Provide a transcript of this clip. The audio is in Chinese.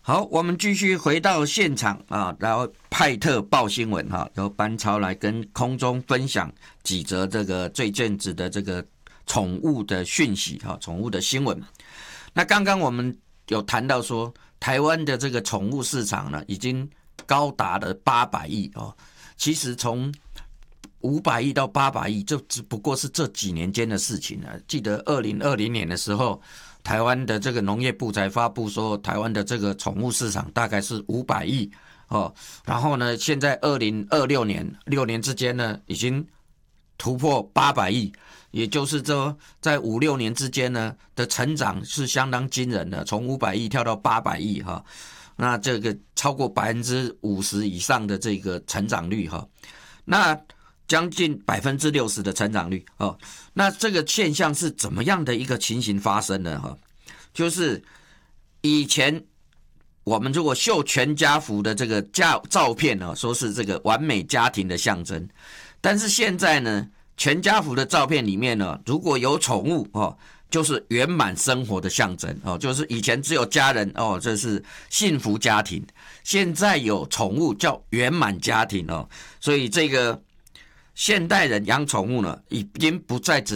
好，我们继续回到现场啊，然后派特报新闻哈，由班超来跟空中分享几则这个最近子的这个宠物的讯息哈，宠物的新闻。那刚刚我们有谈到说，台湾的这个宠物市场呢，已经高达了800亿哦。其实从500亿到800亿，这只不过是这几年间的事情了。记得2020年的时候，台湾的这个农业部才发布说，台湾的这个宠物市场大概是500亿哦。然后呢，现在2026年6年之间呢，已经突破800亿，也就是说在5-6年之间呢的成长是相当惊人的，从500亿跳到800亿哈。那这个超过50%以上的这个成长率哈，那将近60%的成长率哦。那这个现象是怎么样的一个情形发生的哈？就是以前我们如果秀全家福的这个照片呢，说是这个完美家庭的象征，但是现在呢，全家福的照片里面呢，如果有宠物哦，就是圆满生活的象征哦，就是以前只有家人哦，这是幸福家庭，现在有宠物叫圆满家庭哦，所以这个现代人养宠物呢，已经不再只